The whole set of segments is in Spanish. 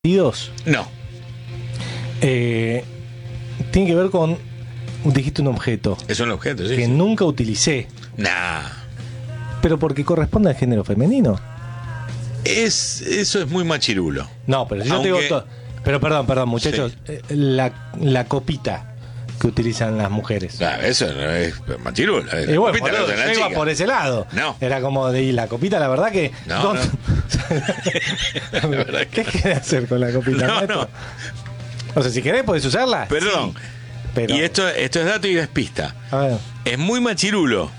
No. Tiene que ver con, dijiste un objeto. Es un objeto, sí. Que sí. nunca utilicé. Nah. Pero porque corresponde al género femenino. Eso es muy machirulo. No, pero si yo te digo todo. Pero perdón, muchachos. Sí. La copita que utilizan las mujeres. Nah, eso no es machirulo. Y bueno, boludo, yo iba por ese lado. No. Era como de la copita, la verdad que. No, no. La verdad ¿Qué querés hacer con la copita? No. O sea, si querés podés usarla. Perdón. Sí, pero... Y esto es dato y despista. A ver. Es muy machirulo.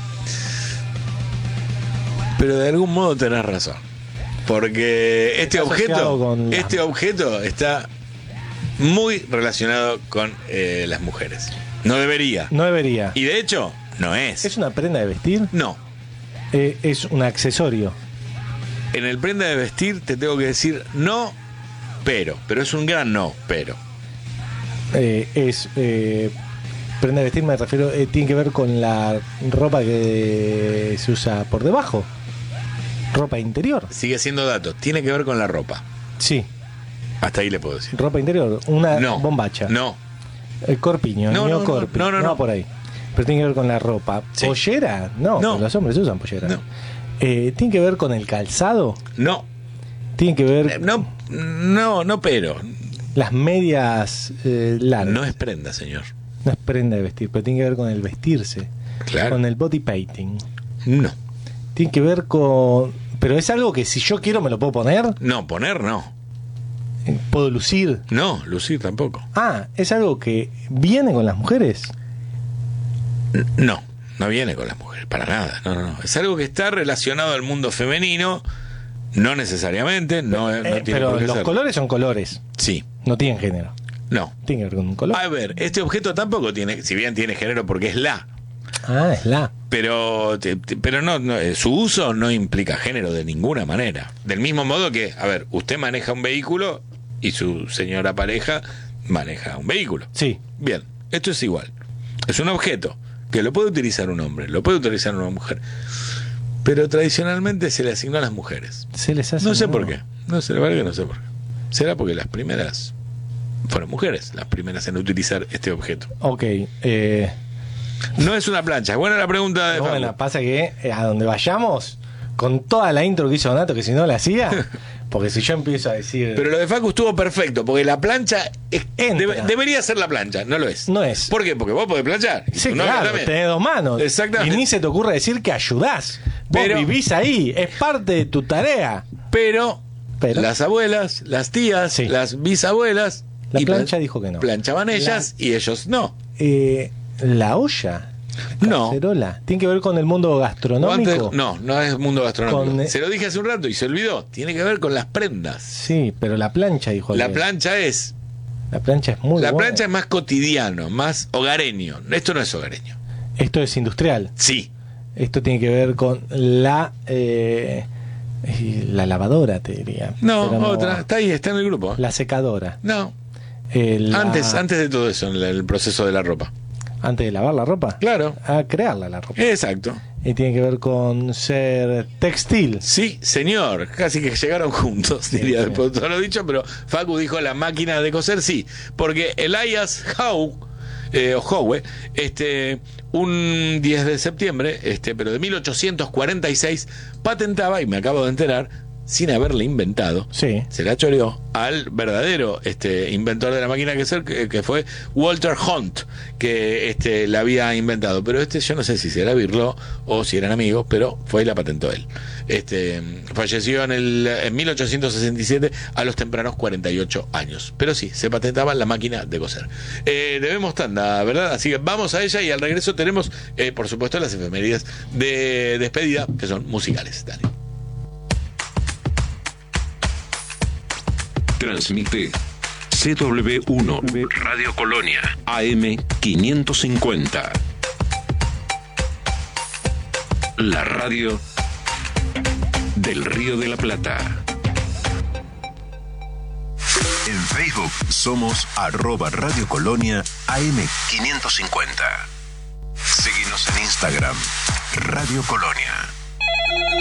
Pero de algún modo tenés razón. Porque este objeto está muy relacionado con las mujeres. No debería. Y de hecho, no es. ¿Es una prenda de vestir? No. Es un accesorio. En el prenda de vestir te tengo que decir no, pero es un gran no, pero. Prenda de vestir, me refiero, tiene que ver con la ropa que se usa por debajo. Ropa interior. Sigue siendo dato, tiene que ver con la ropa. Sí. Hasta ahí le puedo decir. Ropa interior, una bombacha. No. El corpiño, no, corpiño. No, por ahí. Pero tiene que ver con la ropa. Sí. ¿Pollera? No, los hombres usan pollera. No. ¿Tiene que ver con el calzado? No. Tiene que ver... No, pero... Las medias largas. No es prenda, señor. No es prenda de vestir, pero tiene que ver con el vestirse. Claro. Con el body painting. No. Tiene que ver con... Pero es algo que si yo quiero me lo puedo poner. No, poner no. ¿Puedo lucir? No, lucir tampoco. ¿Es algo que viene con las mujeres? No viene con las mujeres, para nada. No. Es algo que está relacionado al mundo femenino, no necesariamente, no tiene pero por qué los ser. Colores son colores. Sí. No tienen género. No. Tiene que ver con un color. A ver, este objeto tampoco tiene, si bien tiene género porque es la. Es la. Pero no, su uso no implica género de ninguna manera. Del mismo modo que, a ver, usted maneja un vehículo y su señora pareja maneja un vehículo. Sí. Bien, esto es igual. Es un objeto que lo puede utilizar un hombre, lo puede utilizar una mujer. Pero tradicionalmente se le asignó a las mujeres. Se les hace. No sé por qué. No sé, la verdad que no sé por qué. Será porque las primeras fueron mujeres, las primeras en utilizar este objeto. Ok. No es una plancha. Buena la pregunta de Facu. Bueno, pasa que a donde vayamos, con toda la intro que hizo Donato, que si no la hacía, porque si yo empiezo a decir... Pero lo de Facu estuvo perfecto, porque la plancha debería ser la plancha, no lo es. No es. ¿Por qué? Porque vos podés planchar. Sí, claro, tenés dos manos. Exactamente. Y ni se te ocurre decir que ayudás. Vos vivís ahí, es parte de tu tarea. Pero las abuelas, las tías, sí, las bisabuelas... La plancha dijo que no. Planchaban ellas y ellos no. La olla. No. Cacerola. ¿Tiene que ver con el mundo gastronómico? No es mundo gastronómico. Se lo dije hace un rato y se olvidó. Tiene que ver con las prendas. Sí, pero la plancha dijo. La plancha es... La plancha es muy La buena. plancha es más cotidiano, más hogareño. Esto no es hogareño. Esto es industrial. Sí. Esto tiene que ver con la lavadora, te diría. No, otra. Está ahí, está en el grupo. La secadora. No. Antes de todo eso, en el proceso de la ropa. ¿Antes de lavar la ropa? Claro. A crearla la ropa. Exacto. Y tiene que ver con ser textil. Sí, señor. Casi que llegaron juntos, diría después de todo lo dicho, pero Facu dijo la máquina de coser, sí. Porque Elias Howe, un 10 de septiembre, pero de 1846, patentaba, y me acabo de enterar, sin haberle inventado, sí, se la choreó al verdadero inventor de la máquina de coser, que fue Walter Hunt, que la había inventado. Pero yo no sé si se la birló o si eran amigos, pero fue y la patentó él. Falleció en 1867 a los tempranos 48 años. Pero sí, se patentaba la máquina de coser. Debemos tanda, ¿verdad? Así que vamos a ella y al regreso tenemos, por supuesto, las efemérides de despedida, que son musicales. Dale. Transmite CW1 Radio Colonia AM 550. La radio del Río de la Plata. En Facebook somos @Radio Colonia AM 550. Síguenos en Instagram, Radio Colonia.